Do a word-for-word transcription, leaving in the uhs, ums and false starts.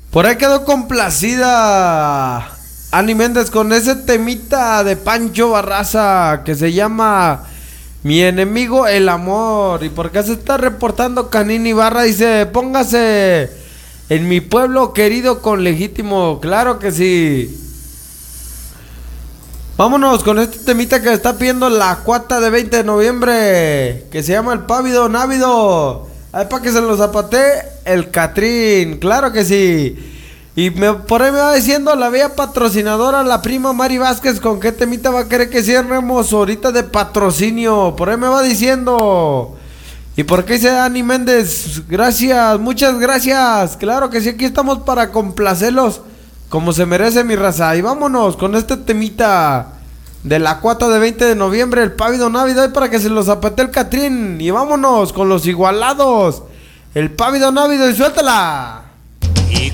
Por ahí quedó complacida Ani Méndez con ese temita de Pancho Barraza que se llama Mi enemigo el amor. ¿Y por qué se está reportando Canini Barra? Dice, póngase en mi pueblo querido con legítimo. Claro que sí. Vámonos con este temita que está pidiendo la cuata de veinte de noviembre, que se llama El Pávido Návido. Ahí para que se lo zapatee el Catrín, claro que sí. Y me, por ahí me va diciendo la vía patrocinadora, la prima Mari Vázquez, con qué temita va a querer que cierremos ahorita de patrocinio. Por ahí me va diciendo. ¿Y por qué dice Ani Méndez? Gracias, muchas gracias. Claro que sí, aquí estamos para complacerlos como se merece, mi raza. Y vámonos con este temita de la cuata de veinte de noviembre, El Pávido Návido, ahí para que se lo zapatee el Catrín. Y vámonos con los igualados, El Pávido Návido, y suéltala.